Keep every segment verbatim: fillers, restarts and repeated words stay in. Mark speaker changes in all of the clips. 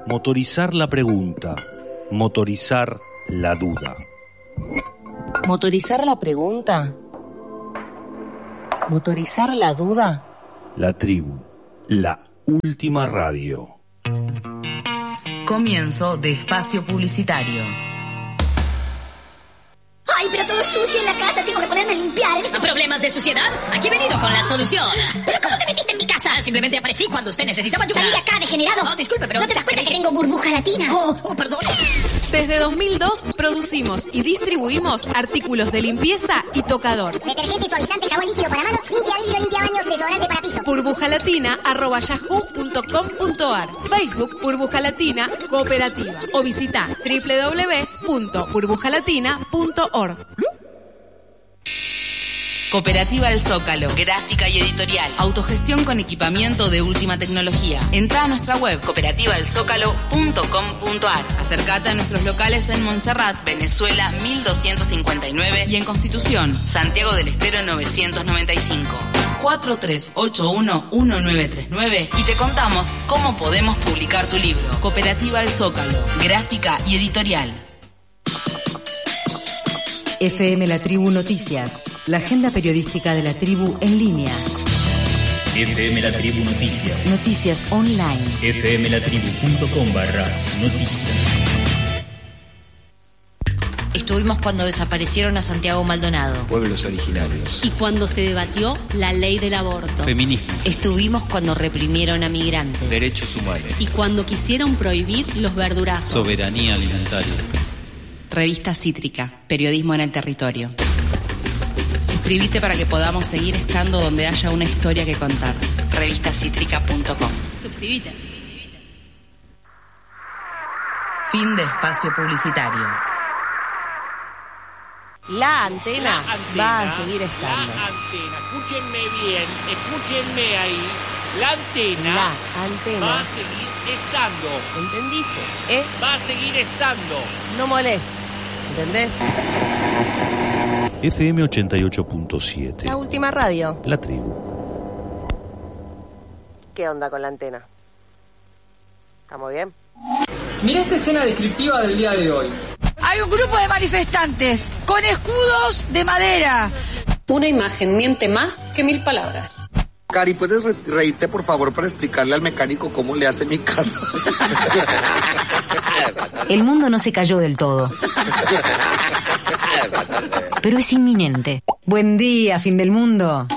Speaker 1: Motorizar la pregunta, motorizar la duda.
Speaker 2: ¿Motorizar la pregunta? ¿Motorizar la duda?
Speaker 1: La tribu, la última radio.
Speaker 3: Comienzo de espacio publicitario.
Speaker 4: Ay, pero todo sucio en la casa, tengo que ponerme a limpiar. ¿El...
Speaker 5: ¿Problemas de suciedad? Aquí he venido con la solución.
Speaker 4: ¿Pero cómo te metiste en mi casa?
Speaker 5: Simplemente aparecí cuando usted necesitaba ayuda.
Speaker 4: Salí de acá, degenerado.
Speaker 5: No, disculpe, pero...
Speaker 4: ¿No te das cuenta que tengo burbuja latina?
Speaker 5: Oh, oh, perdón.
Speaker 6: Desde dos mil dos producimos y distribuimos artículos de limpieza y tocador.
Speaker 4: Detergente, suavizante, jabón líquido para manos, limpia vidrio, limpia baños, desodorante para piso.
Speaker 6: burbujalatina arroba yahoo punto com punto ar. Facebook Burbuja Latina Cooperativa. O visita doble u doble u doble u punto burbujalatina punto org.
Speaker 3: Cooperativa El Zócalo, gráfica y editorial, autogestión con equipamiento de última tecnología. Entra a nuestra web cooperativa el zócalo punto com punto ar. Acércate a nuestros locales en Montserrat, Venezuela mil doscientos cincuenta y nueve y en Constitución, Santiago del Estero novecientos noventa y cinco. cuatro tres ocho uno uno nueve tres nueve y te contamos cómo podemos publicar tu libro. Cooperativa El Zócalo, gráfica y editorial.
Speaker 7: F M La Tribu Noticias, la agenda periodística de la tribu en línea.
Speaker 8: F M La Tribu Noticias.
Speaker 7: Noticias online.
Speaker 8: F M la tribu punto com barra noticias.
Speaker 9: Estuvimos cuando desaparecieron a Santiago Maldonado.
Speaker 10: Pueblos originarios.
Speaker 9: Y cuando se debatió la ley del aborto.
Speaker 10: Feminismo.
Speaker 9: Estuvimos cuando reprimieron a migrantes.
Speaker 10: Derechos humanos.
Speaker 9: Y cuando quisieron prohibir los verdurazos.
Speaker 10: Soberanía alimentaria.
Speaker 3: Revista Cítrica, periodismo en el territorio. Suscríbete para que podamos seguir estando donde haya una historia que contar. revista cítrica punto com.
Speaker 9: Suscríbete.
Speaker 3: Fin de espacio publicitario.
Speaker 2: La antena,
Speaker 11: la antena
Speaker 2: va a seguir estando.
Speaker 11: La antena, escúchenme bien, escúchenme ahí. La antena,
Speaker 2: la antena
Speaker 11: va a seguir estando.
Speaker 2: ¿Entendiste? ¿Eh?
Speaker 11: Va a seguir estando.
Speaker 2: No molestes. ¿Entendés?
Speaker 1: F M ochenta y ocho punto siete.
Speaker 2: La última radio.
Speaker 1: La tribu.
Speaker 2: ¿Qué onda con la antena? ¿Estamos bien?
Speaker 12: Mirá esta escena descriptiva del día de hoy.
Speaker 13: Hay un grupo de manifestantes con escudos de madera.
Speaker 14: Una imagen miente más que mil palabras.
Speaker 15: Cari, ¿puedes re- reírte por favor para explicarle al mecánico cómo le hace mi carro?
Speaker 7: El mundo no se cayó del todo, pero es inminente. Buen día, fin del mundo.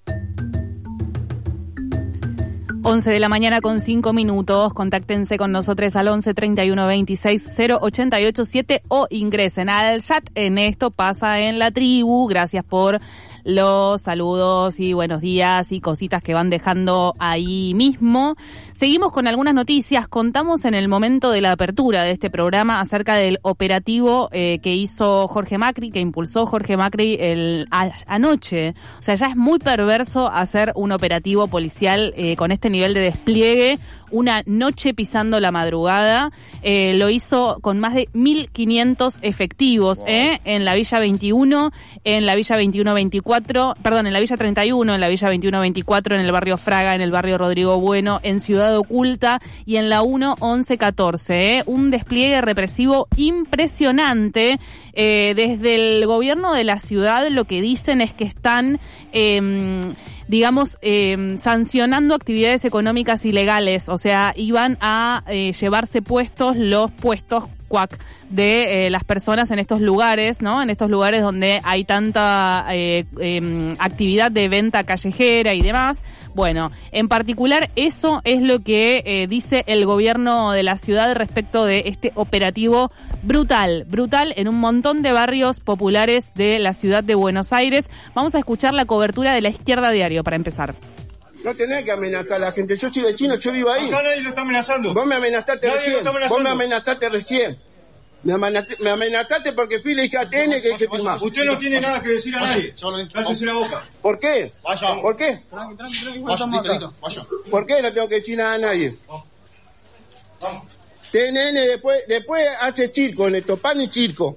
Speaker 16: once de la mañana con cinco minutos. Contáctense con nosotros al once treinta y uno veintiséis cero ochenta y ocho siete o ingresen al chat. En Esto Pasa en la Tribu. Gracias por los saludos y buenos días y cositas que van dejando ahí mismo. Seguimos con algunas noticias. Contamos en el momento de la apertura de este programa acerca del operativo eh, que hizo Jorge Macri, que impulsó Jorge Macri el a, anoche. O sea, ya es muy perverso hacer un operativo policial eh, con este nivel de despliegue. Una noche pisando la madrugada. Eh, lo hizo con más de mil quinientos efectivos, wow. eh, en la Villa veintiuno, en la Villa veintiuno veinticuatro, perdón, en la Villa treinta y uno, en la Villa veintiuno veinticuatro, en el barrio Fraga, en el barrio Rodrigo Bueno, en Ciudad Oculta y en la uno once catorce. Eh. Un despliegue represivo impresionante. Eh, desde el gobierno de la ciudad lo que dicen es que están... Eh, digamos, eh, sancionando actividades económicas ilegales, o sea, iban a eh, llevarse puestos los puestos cuac de eh, las personas en estos lugares, ¿no? En estos lugares donde hay tanta eh, eh, actividad de venta callejera y demás. Bueno, en particular eso es lo que eh, dice el gobierno de la ciudad respecto de este operativo brutal, brutal en un montón de barrios populares de la ciudad de Buenos Aires. Vamos a escuchar la cobertura de La Izquierda Diario para empezar.
Speaker 17: No tenés que amenazar a la gente, yo soy vecino, yo vivo ahí.
Speaker 18: Acá nadie lo está amenazando.
Speaker 17: Vos me amenazaste
Speaker 18: nadie
Speaker 17: recién,
Speaker 18: lo está amenazando.
Speaker 17: vos me amenazaste recién. Me amenazaste, me amenazaste porque fui y le dije a T N que hay que firmar.
Speaker 18: Usted no tiene nada que decir a nadie. Cállese la boca.
Speaker 17: ¿Por qué?
Speaker 18: Vaya.
Speaker 17: ¿Por qué?
Speaker 18: Tranqui, tranqui, tranqui. Vaya, Vitorito, vaya.
Speaker 17: ¿Por qué no tengo que decir nada a nadie?
Speaker 18: Vamos.
Speaker 17: T N N después, después hace circo en esto, pan y circo.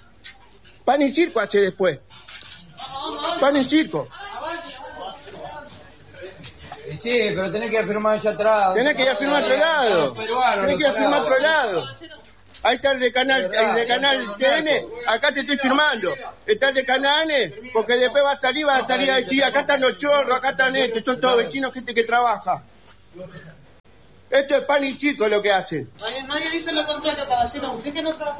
Speaker 17: Pan y circo hace después. Pan y circo.
Speaker 12: Sí, pero tenés que firmar allá atrás.
Speaker 17: Tenés que ir a firmar a otro lado. Tenés que ir a firmar a otro lado. Ahí está el de canal, el de canal T N, acá te estoy firmando. Está el de canal N, porque después va a salir, va a salir allí. Acá están los chorros, acá están estos, son todos vecinos, gente que trabaja. Esto es pan y circo lo que hacen.
Speaker 19: Nadie dice lo contrario, caballero. ¿Usted que no trabaja?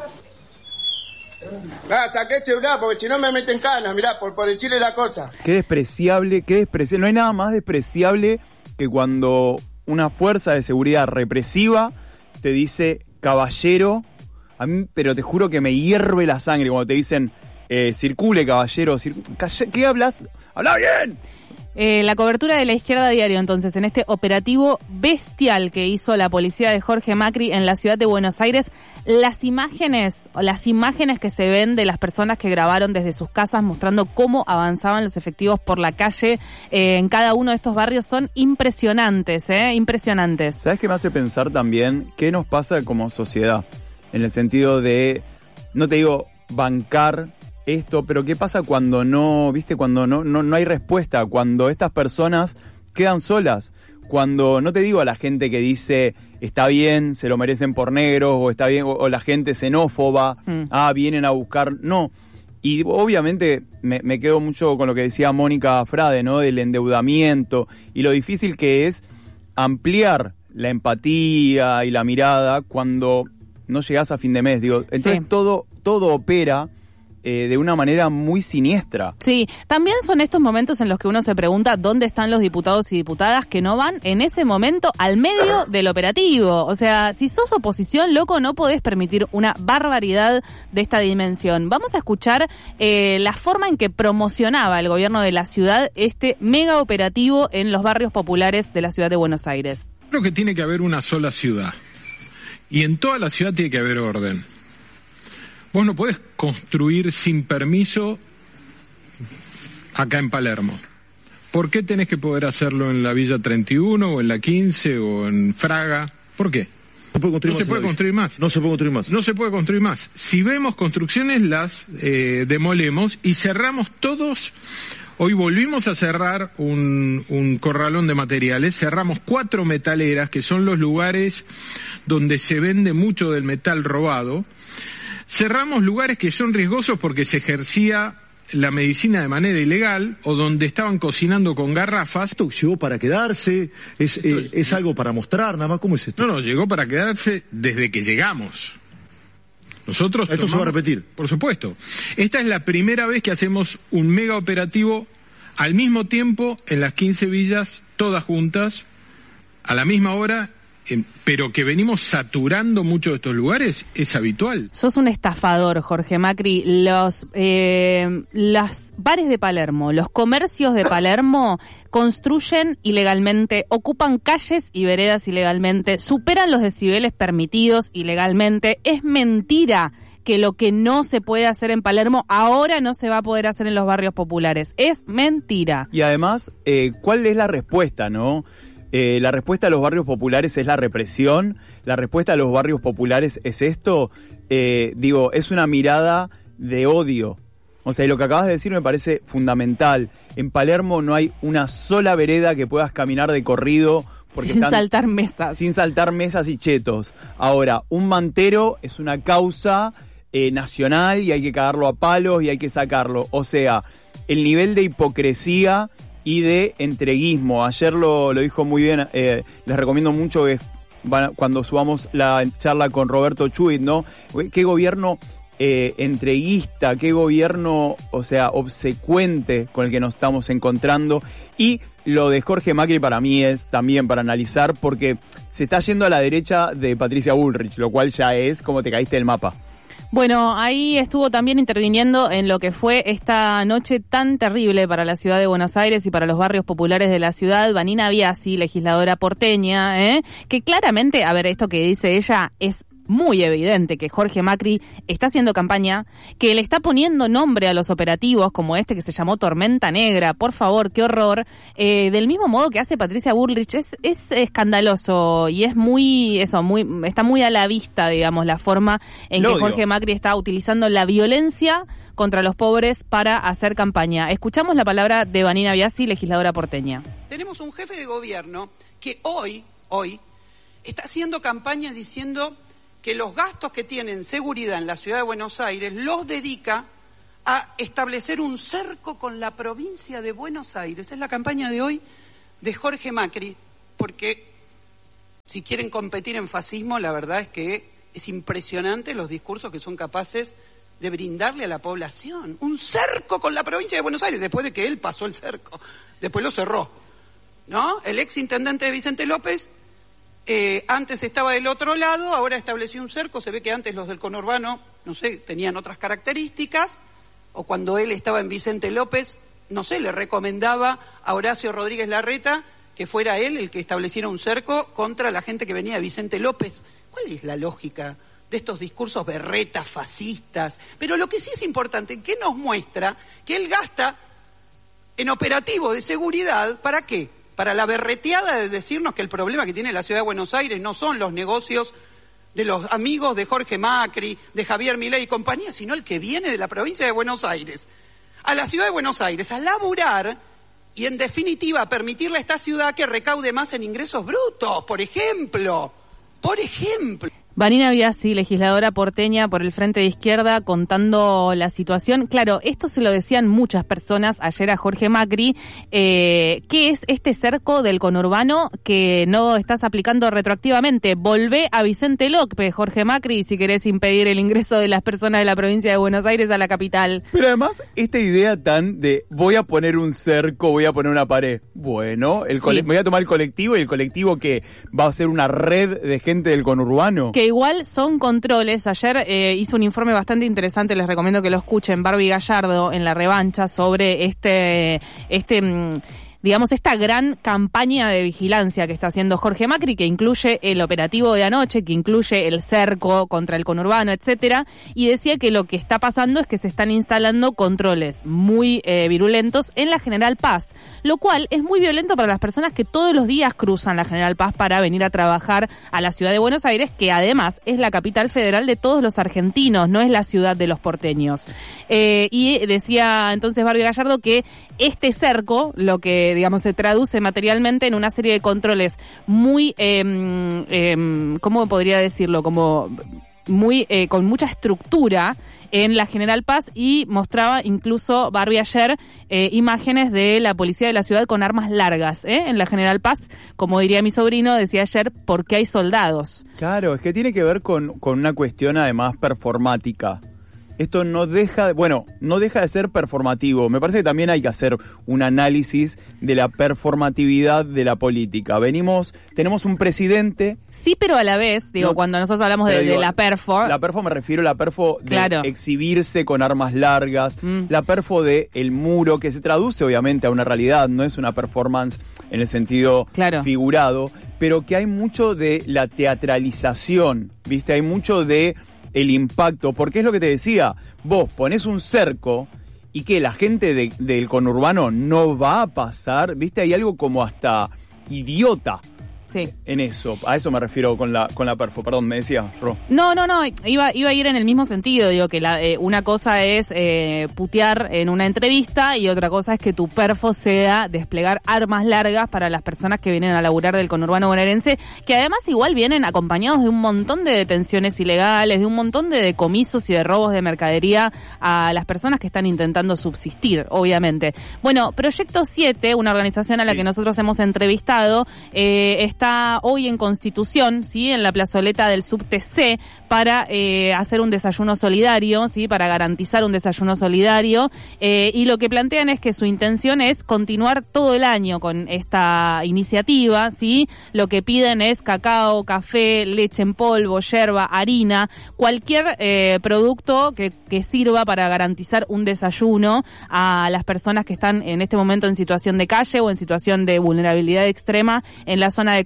Speaker 17: Ah, saqué el celular, porque si no me meten canas, mirá, por, por decirle la cosa.
Speaker 20: Qué despreciable, qué despreciable. No hay nada más despreciable que cuando una fuerza de seguridad represiva te dice caballero. A mí, pero te juro que me hierve la sangre cuando te dicen eh, circule, caballero. Cir- ¿Qué hablas? ¡Habla bien!
Speaker 16: Eh, la cobertura de La Izquierda Diario, entonces, en este operativo bestial que hizo la policía de Jorge Macri en la ciudad de Buenos Aires, las imágenes, las imágenes que se ven de las personas que grabaron desde sus casas mostrando cómo avanzaban los efectivos por la calle eh, en cada uno de estos barrios son impresionantes, ¿eh? Impresionantes.
Speaker 20: ¿Sabes qué me hace pensar también? ¿Qué nos pasa como sociedad? En el sentido de, no te digo bancar esto, pero ¿qué pasa cuando no, viste, cuando no, no, no hay respuesta? Cuando estas personas quedan solas. Cuando, no te digo a la gente que dice, está bien, se lo merecen por negros, o está bien, o, o la gente xenófoba, mm. ah, vienen a buscar, no. Y obviamente me, me quedo mucho con lo que decía Mónica Frade, ¿no? Del endeudamiento y lo difícil que es ampliar la empatía y la mirada cuando no llegás a fin de mes, digo. Entonces sí. todo, todo opera Eh, de una manera muy siniestra.
Speaker 16: Sí, también son estos momentos en los que uno se pregunta dónde están los diputados y diputadas que no van en ese momento al medio del operativo. O sea, si sos oposición, loco, no podés permitir una barbaridad de esta dimensión. Vamos a escuchar eh, la forma en que promocionaba el gobierno de la ciudad este mega operativo en los barrios populares de la ciudad de Buenos Aires.
Speaker 21: Creo que tiene que haber una sola ciudad. Y en toda la ciudad tiene que haber orden. Vos no podés construir sin permiso acá en Palermo. ¿Por qué tenés que poder hacerlo en la Villa treinta y uno o en la quince o en Fraga? ¿Por qué?
Speaker 22: No, puede construir
Speaker 21: no
Speaker 22: más
Speaker 21: se puede construir más.
Speaker 22: No se puede construir más.
Speaker 21: No se puede construir más. Si vemos construcciones, las eh, demolemos y cerramos todos. Hoy volvimos a cerrar un, un corralón de materiales. Cerramos cuatro metaleras, que son los lugares donde se vende mucho del metal robado. Cerramos lugares que son riesgosos porque se ejercía la medicina de manera ilegal o donde estaban cocinando con garrafas.
Speaker 22: ¿Esto llegó para quedarse? ¿Es, eh, es algo para mostrar nada más? ¿Cómo es esto?
Speaker 21: No, no, llegó para quedarse desde que llegamos. Nosotros
Speaker 22: ¿Esto tomamos, se va a repetir?
Speaker 21: Por supuesto. Esta es la primera vez que hacemos un mega operativo al mismo tiempo en las quince villas, todas juntas, a la misma hora. Pero que venimos saturando muchos de estos lugares es habitual.
Speaker 16: Sos un estafador, Jorge Macri. Los eh, los bares de Palermo, los comercios de Palermo construyen ilegalmente, ocupan calles y veredas ilegalmente, superan los decibeles permitidos ilegalmente. Es mentira que lo que no se puede hacer en Palermo ahora no se va a poder hacer en los barrios populares. Es mentira.
Speaker 20: Y además, eh, ¿cuál es la respuesta, no? Eh, la respuesta a los barrios populares es la represión, la respuesta a los barrios populares es esto, eh, digo, es una mirada de odio. O sea, y lo que acabas de decir me parece fundamental. En Palermo no hay una sola vereda que puedas caminar de corrido. Porque
Speaker 16: sin
Speaker 20: están,
Speaker 16: saltar mesas.
Speaker 20: Sin saltar mesas y chetos. Ahora, un mantero es una causa eh, nacional y hay que cagarlo a palos y hay que sacarlo. O sea, el nivel de hipocresía y de entreguismo. Ayer lo, lo dijo muy bien, eh, les recomiendo mucho que van, cuando subamos la charla con Roberto Chuit, ¿no? Qué gobierno eh, entreguista, qué gobierno, o sea, obsecuente con el que nos estamos encontrando. Y lo de Jorge Macri para mí es también para analizar, porque se está yendo a la derecha de Patricia Bullrich, lo cual ya es como te caíste del mapa.
Speaker 16: Bueno, ahí estuvo también interviniendo en lo que fue esta noche tan terrible para la ciudad de Buenos Aires y para los barrios populares de la ciudad, Vanina Biasi, legisladora porteña, ¿eh? que claramente, a ver, esto que dice ella es muy evidente que Jorge Macri está haciendo campaña, que le está poniendo nombre a los operativos, como este que se llamó Tormenta Negra, por favor, qué horror, eh, del mismo modo que hace Patricia Bullrich. Es, es escandaloso y es muy, eso, muy, está muy a la vista, digamos, la forma en
Speaker 20: Lo
Speaker 16: que
Speaker 20: odio.
Speaker 16: Jorge Macri está utilizando la violencia contra los pobres para hacer campaña. Escuchamos la palabra de Vanina Biasi, legisladora porteña.
Speaker 4: Tenemos un jefe de gobierno que hoy, hoy, está haciendo campaña diciendo que los gastos que tiene en seguridad en la ciudad de Buenos Aires los dedica a establecer un cerco con la provincia de Buenos Aires. Es la campaña de hoy de Jorge Macri, porque si quieren competir en fascismo, la verdad es que es impresionante los discursos que son capaces de brindarle a la población. Un cerco con la provincia de Buenos Aires, después de que él pasó el cerco, después lo cerró, ¿no? El ex intendente de Vicente López, eh, antes estaba del otro lado, ahora estableció un cerco. Se ve que antes los del conurbano, no sé, tenían otras características, o cuando él estaba en Vicente López, no sé, le recomendaba a Horacio Rodríguez Larreta que fuera él el que estableciera un cerco contra la gente que venía de Vicente López. ¿Cuál es la lógica de estos discursos berretas, fascistas? Pero lo que sí es importante, que nos muestra que él gasta en operativo de seguridad, ¿para qué? Para la berreteada de decirnos que el problema que tiene la ciudad de Buenos Aires no son los negocios de los amigos de Jorge Macri, de Javier Milei y compañía, sino el que viene de la provincia de Buenos Aires a la ciudad de Buenos Aires a laburar y, en definitiva, a permitirle a esta ciudad que recaude más en ingresos brutos, por ejemplo. Por ejemplo.
Speaker 16: Vanina Biasi, legisladora porteña por el Frente de Izquierda, contando la situación. Claro, esto se lo decían muchas personas ayer a Jorge Macri. Eh, ¿Qué es este cerco del conurbano que no estás aplicando retroactivamente? Volvé a Vicente López, Jorge Macri, si querés impedir el ingreso de las personas de la provincia de Buenos Aires a la capital.
Speaker 20: Pero además, esta idea tan de voy a poner un cerco, voy a poner una pared. Bueno, el
Speaker 16: Sí.
Speaker 20: cole- voy a tomar el colectivo y el colectivo que va a ser una red de gente del conurbano.
Speaker 16: Que igual son controles. Ayer eh, hizo un informe bastante interesante, les recomiendo que lo escuchen, Barbie Gallardo, en La Revancha, sobre este, este mm, digamos, esta gran campaña de vigilancia que está haciendo Jorge Macri, que incluye el operativo de anoche, que incluye el cerco contra el conurbano, etcétera, y decía que lo que está pasando es que se están instalando controles muy eh, virulentos en la General Paz, lo cual es muy violento para las personas que todos los días cruzan la General Paz para venir a trabajar a la ciudad de Buenos Aires, que además es la capital federal de todos los argentinos, no es la ciudad de los porteños. Eh, y decía entonces Barbie Gallardo que este cerco, lo que digamos se traduce materialmente en una serie de controles muy, eh, eh, ¿cómo podría decirlo? Como muy eh, con mucha estructura en la General Paz, y mostraba incluso Barbie ayer eh, imágenes de la policía de la ciudad con armas largas, ¿eh? En la General Paz, como diría mi sobrino, decía ayer, porque hay soldados.
Speaker 20: Claro, es que tiene que ver con, con una cuestión además performática. Esto no deja, bueno, no deja de ser performativo. Me parece que también hay que hacer un análisis de la performatividad de la política. Venimos, tenemos un presidente.
Speaker 16: Sí, pero a la vez, digo,
Speaker 20: No,
Speaker 16: cuando nosotros hablamos de,
Speaker 20: digo,
Speaker 16: de la perfo.
Speaker 20: La perfo me refiero a la perfo de
Speaker 16: Claro.
Speaker 20: exhibirse con armas largas,
Speaker 16: Mm.
Speaker 20: la perfo de el muro, que se traduce obviamente a una realidad, no es una performance en el sentido
Speaker 16: Claro.
Speaker 20: figurado, pero que hay mucho de la teatralización, ¿viste? Hay mucho de el impacto, porque es lo que te decía, vos ponés un cerco y que la gente de, del conurbano no va a pasar, ¿viste? Hay algo como hasta idiota.
Speaker 16: Sí.
Speaker 20: En eso, a eso me refiero con la con la perfo, perdón, me decías, Ro.
Speaker 16: No, no, no, iba, iba a ir en el mismo sentido, digo que la, eh, una cosa es eh, putear en una entrevista y otra cosa es que tu perfo sea desplegar armas largas para las personas que vienen a laburar del conurbano bonaerense, que además igual vienen acompañados de un montón de detenciones ilegales, de un montón de decomisos y de robos de mercadería a las personas que están intentando subsistir, obviamente. Bueno, Proyecto siete, una organización a la
Speaker 20: Sí.
Speaker 16: que nosotros hemos entrevistado, eh, está hoy en Constitución, ¿sí? En la plazoleta del Subte C, para eh, hacer un desayuno solidario, ¿sí? Para garantizar un desayuno solidario, eh, y lo que plantean es que su intención es continuar todo el año con esta iniciativa, ¿sí? Lo que piden es cacao, café, leche en polvo, yerba, harina, cualquier eh, producto que, que sirva para garantizar un desayuno a las personas que están en este momento en situación de calle o en situación de vulnerabilidad extrema en la zona de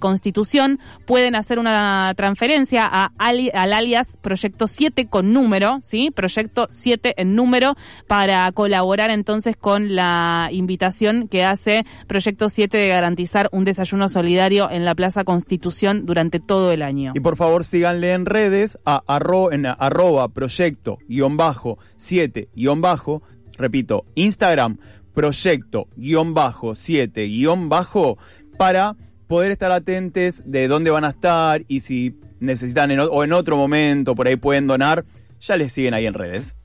Speaker 16: Constitución, pueden hacer una transferencia a ali, al alias Proyecto siete con número, ¿sí? Proyecto siete en número, para colaborar entonces con la invitación que hace Proyecto siete de garantizar un desayuno solidario en la Plaza Constitución durante todo el año.
Speaker 20: Y por favor síganle en redes a arro, en arroba proyecto guión bajo siete guión bajo, repito, Instagram proyecto guión bajo siete guión bajo, para poder estar atentos de dónde van a estar y si necesitan en, o en otro momento por ahí pueden donar, ya les siguen ahí en redes.